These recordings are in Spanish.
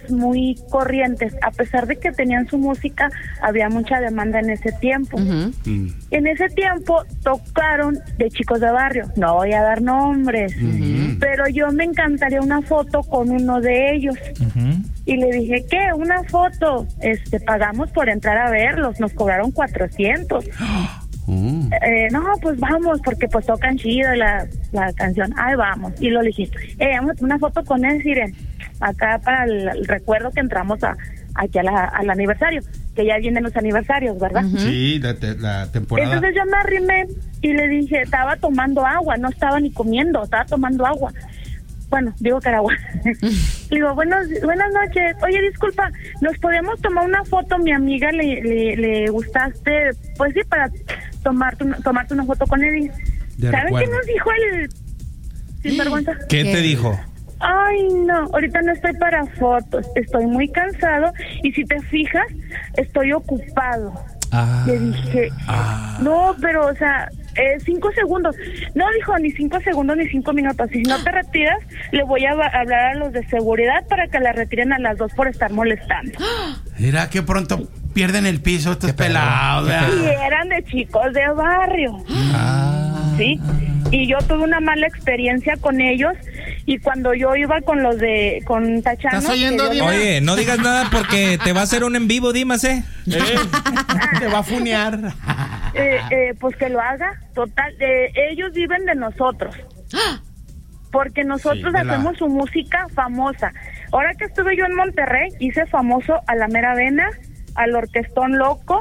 muy corrientes. A pesar de que tenían su música, había mucha demanda en ese tiempo. En ese tiempo tocaron de Chicos de Barrio. No voy a dar nombres, pero yo me encantaría una foto con uno de ellos. Y le dije, ¿qué? ¿Una foto? Pagamos por entrar a verlos, nos cobraron 400. No, pues vamos, porque pues tocan chido la canción. Ay, vamos. Y lo dije, vamos a una foto con él, Siren, acá para el recuerdo que entramos aquí al aniversario, que ya vienen los aniversarios, ¿verdad? Sí, la temporada. Entonces yo me arrimé y le dije, estaba tomando agua, no estaba ni comiendo, estaba tomando agua. Bueno, digo que era agua. Le digo, buenas noches. Oye, disculpa, ¿nos podemos tomar una foto? Mi amiga le gustaste, pues sí, para tomarte una foto con Eddie. ¿Saben qué nos dijo el sinvergüenza? ¿Qué te dijo? Ay, no, ahorita no estoy para fotos, estoy muy cansado y si te fijas, estoy ocupado. Le dije, no, pero, o sea, 5 segundos. No dijo ni 5 segundos ni 5 minutos. Si no te retiras, le voy a hablar a los de seguridad para que la retiren a las 2 por estar molestando. Mira que pronto pierden el piso estos pelados. Y eran de Chicos de Barrio. Sí. Y yo tuve una mala experiencia con ellos. Y cuando yo iba con los con Tachano... ¿Estás oyendo, Dima? Oye, no digas nada porque te va a hacer un en vivo, Dimas, Te va a funear. Pues que lo haga. Total, ellos viven de nosotros. Porque nosotros hacemos su música famosa. Ahora que estuve yo en Monterrey, hice famoso a La Mera Vena, al Orquestón Loco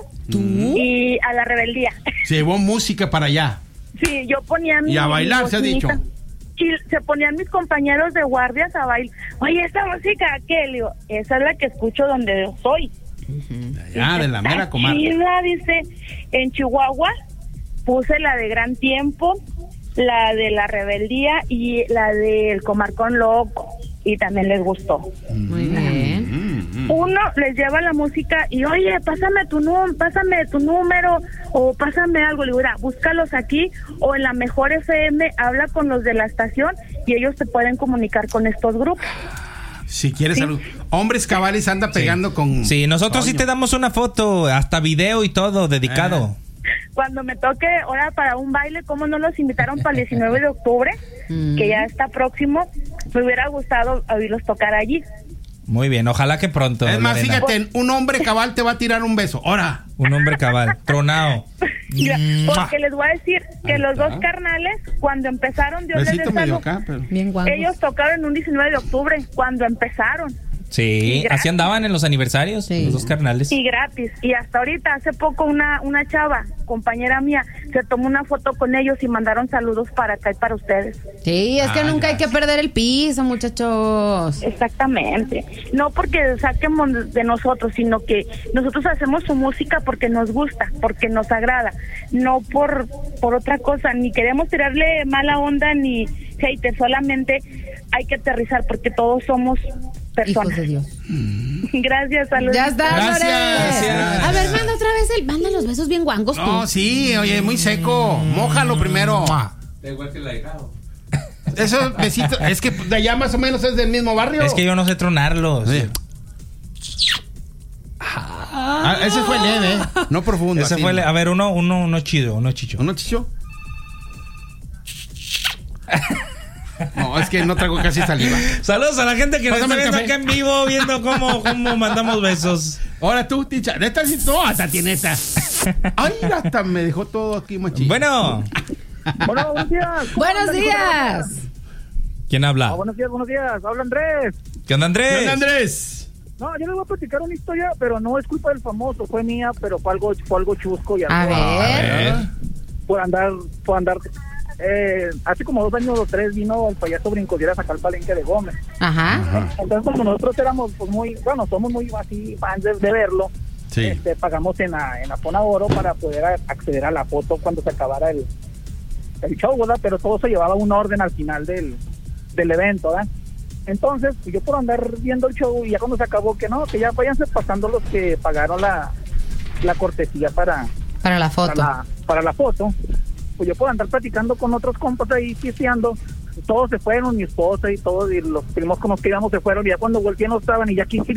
y a La Rebeldía. Se llevó música para allá. Sí, yo ponía y a bailar, se ha dicho. Y se ponían mis compañeros de guardias a bailar. Oye, esta música, ¿qué? Le digo, esa es la que escucho donde yo soy. Allá, de la mera comarca. Dice, en Chihuahua puse la de Gran Tiempo, la de La Rebeldía y la del Comarcón Loco. Y también les gustó. Muy bien. Uno les lleva la música y, oye, pásame tu número o pásame algo. Le digo, mira, búscalos aquí o en la Mejor FM, habla con los de la estación y ellos te pueden comunicar con estos grupos. Si quieres algo. Hombres Cabales anda pegando con... Sí, nosotros sí te damos una foto, hasta video y todo, dedicado. Cuando me toque hora para un baile, ¿cómo no los invitaron para el 19 de octubre? Que ya está próximo. Me hubiera gustado oírlos tocar allí. Muy bien, ojalá que pronto. Es más, Lorena, fíjate, un hombre cabal te va a tirar un beso. Ahora. Un hombre cabal, tronado. Porque les voy a decir que los dos carnales, cuando empezaron, Dios les dé salud, bien guangos. ellos tocaron un 19 de octubre, cuando empezaron. Sí, así andaban en los aniversarios, los dos carnales. Y gratis. Y hasta ahorita, hace poco, una chava, compañera mía, se tomó una foto con ellos y mandaron saludos para acá y para ustedes. Sí, es que nunca hay que perder el piso, muchachos. Exactamente. No porque saquemos de nosotros, sino que nosotros hacemos su música porque nos gusta, porque nos agrada, no por otra cosa. Ni queremos tirarle mala onda ni hate, solamente hay que aterrizar porque todos somos personas. Hijos de Dios. Gracias, saludos. Ya está, Gracias. A ver, manda otra vez manda los besos bien guangos tú. No, sí, oye, muy seco. Mójalo primero. Igual que la dejado. Esos besitos, es que de allá más o menos es del mismo barrio. Es que yo no sé tronarlos. Sí. Ese fue leve, no profundo. Ese fue a ver, uno chido, uno chicho. ¿Uno chicho? No, es que no traigo casi saliva. Saludos a la gente que nos está Pásame el viendo café. acá en vivo, viendo cómo mandamos besos. Ahora tú, ticha. Esta sí, no, hasta tiene esta. Ay, hasta me dejó todo aquí, machín. Bueno. Bueno, buenos días. Buenos días. ¿Quién habla? Buenos días. Habla Andrés. ¿Qué onda, Andrés? ¿Dónde, Andrés? No, yo les voy a platicar una historia, pero no es culpa del famoso, fue mía, pero fue algo chusco y A ver. por andar hace como 2 años o 3 vino el payaso Brincodiera a sacar el Palenque de Gómez. Ajá. Entonces, como nosotros éramos pues somos muy así fans de verlo, Sí. pagamos en la Zona Oro para poder acceder a la foto cuando se acabara el show, ¿verdad? Pero todo se llevaba un orden al final del evento, ¿verdad? Entonces, yo por andar viendo el show y ya cuando se acabó, que ya váyanse pasando los que pagaron la cortesía para la foto. Para la foto. Pues yo por andar platicando con otros compas ahí, fiesteando, todos se fueron, mi esposa y todos, y los primos con los que íbamos se fueron, y ya cuando volteé no estaban, y ya aquí